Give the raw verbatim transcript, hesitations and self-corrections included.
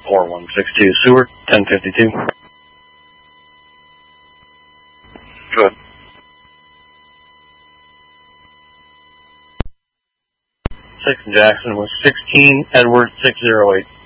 four one six two, Seward, ten fifty-two. Go ahead. six Jackson was sixteen Edward six zero eight.